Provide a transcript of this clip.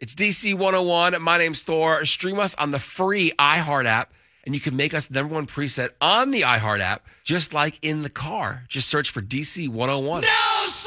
It's DC 101. My name's Thor. Stream us on the free iHeart app, and you can make us the #1 preset on the iHeart app, just like in the car. Just search for DC 101. No!